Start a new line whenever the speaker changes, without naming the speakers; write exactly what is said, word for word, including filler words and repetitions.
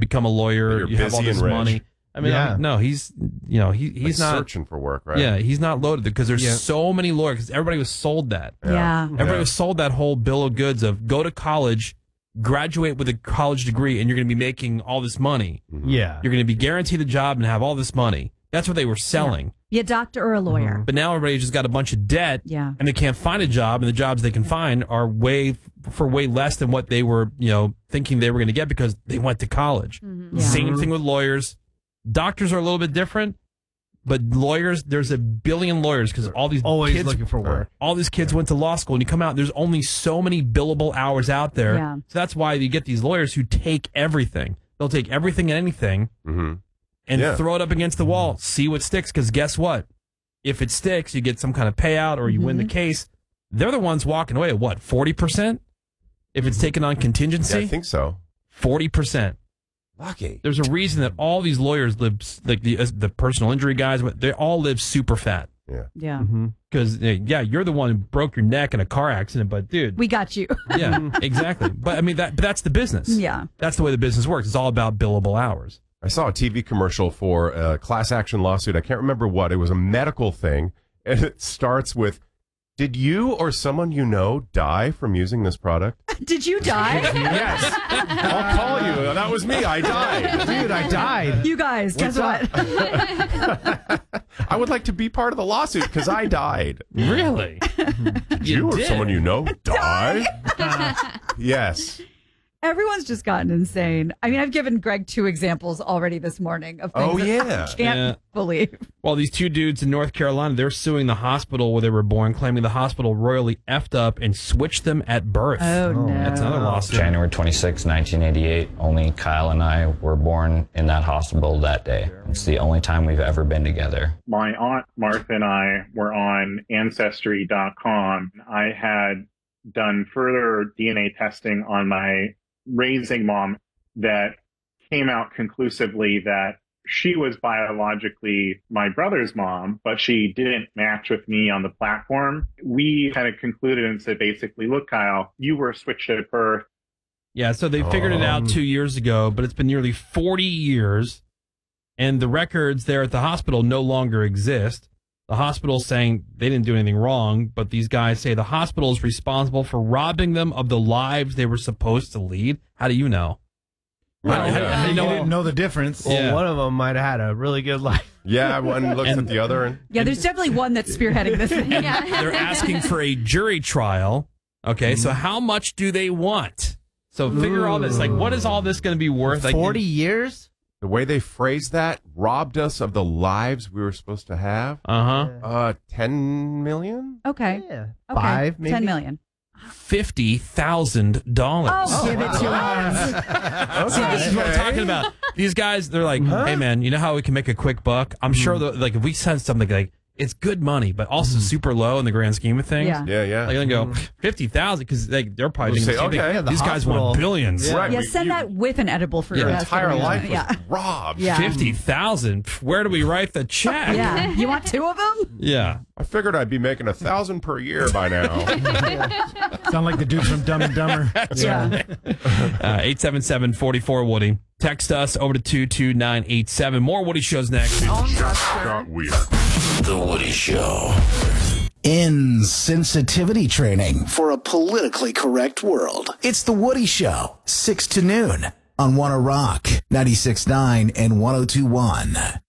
become a lawyer.
You're
you have all
busy
this
and rich.
money. I mean,
Yeah.
no, he's you know he he's
Like
not
searching for work, right?
Yeah, he's not loaded because there's
Yeah.
so many lawyers. 'Cause everybody was sold that.
Yeah.
Everybody
Yeah.
was sold that whole bill of goods of go to college, graduate with a college degree, and you're going to be making all this money.
Yeah.
You're going to be guaranteed a job and have all this money. That's what they were selling.
Be a doctor or a lawyer.
But now everybody just got a bunch of debt,
Yeah.
and they can't find a job, and the jobs they can find are way for way less than what they were, you know, thinking they were going to get because they went to college.
Yeah.
Same thing with lawyers. Doctors are a little bit different, but lawyers, there's a billion lawyers because all these
Always
kids,
looking for work.
all these kids went to law school, and you come out, there's only so many billable hours out there.
Yeah.
So that's why you get these lawyers who take everything. They'll take everything and anything
Mm-hmm.
and
Yeah.
throw it up against the wall, see what sticks. Because guess what? If it sticks, you get some kind of payout or you win the case. They're the ones walking away at what, forty percent? If it's taken on
Yeah,
contingency,
I think so.
forty percent.
Lucky.
There's a reason that all these lawyers live, like the, uh, the personal injury guys, they all live super fat.
Yeah.
Yeah.
Because, yeah, you're the one who broke your neck in a car accident, but dude.
We got you.
Yeah, exactly. But I mean, that but that's the business.
Yeah.
That's the way the business works. It's all about billable hours.
I saw a T V commercial for a class action lawsuit. I can't remember what. It was a medical thing, and it starts with, "Did you or someone you know die from using this product?"
Did you die?
Yes. I'll call you. That was me. I died.
Dude, I died.
You guys, guess what?
I would like to be part of the lawsuit because I died.
Really?
Did you, or
did.
someone you know die? Yes.
Everyone's just gotten insane. I mean, I've given Greg two examples already this morning of things
Oh,
that
yeah.
I can't
Yeah.
believe.
Well, these two dudes in North Carolina, they're suing the hospital where they were born, claiming the hospital royally effed up and switched them at birth.
Oh, no.
That's another lawsuit.
January twenty-sixth, nineteen eighty-eight, only Kyle and I were born in that hospital that day. It's the only time we've ever been together.
My aunt Martha and I were on Ancestry dot com. I had done further D N A testing on my raising mom that came out conclusively that she was biologically my brother's mom, but she didn't match with me on the platform. We kind of concluded and said, basically, look, Kyle, you were switched at birth.
Yeah, so they figured it out two years ago, but it's been nearly forty years, and the records there at the hospital no longer exist. The hospital's saying they didn't do anything wrong, but these guys say the hospital is responsible for robbing them of the lives they were supposed to lead. How do you know?
Well,
how, how,
yeah.
how do you
You
know?
didn't know the difference.
Well, Yeah.
One of them might have had a really good life.
Yeah, one looks
And-
at the other. And
Yeah, there's definitely one that's spearheading this thing. Yeah.
They're asking for a jury trial. Okay, so how much do they want? So figure all this. Like, what is all this going to be worth? Like,
Forty years.
the way they phrased that robbed us of the lives we were supposed to have.
Uh huh.
Uh, ten million?
Okay.
Yeah.
Okay.
Five, maybe.
ten million.
Fifty thousand dollars.
Oh, give it to us.
See, this is what I'm talking about. These guys, they're like, hey, man, you know how we can make a quick buck? I'm sure that, like, if we send something like, it's good money, but also super low in the grand scheme of things.
Yeah.
Yeah, yeah.
Like, they go, fifty thousand, because like, they're probably
We'll
thinking,
say,
the same thing.
okay,
yeah, the
these guys want
hospital-
billions.
Yeah.
Right.
Yeah,
we-
send
you-
that with an edible for
Yeah.
your
Your entire
estimate.
life was
Yeah.
robbed.
Yeah.
fifty thousand. Where do we write the check?
Yeah. You want two of them?
Yeah.
I figured I'd be making a thousand per year by now.
Sound like the dude from Dumb and Dumber.
Yeah.
Uh, eight seven seven, four four, Woody. Text us over to two two nine eight seven. More Woody shows next.
Got weird.
The Woody Show. Insensitivity training for a politically correct world. It's The Woody Show, six to noon on Wanna Rock, ninety-six point nine and one oh two point one.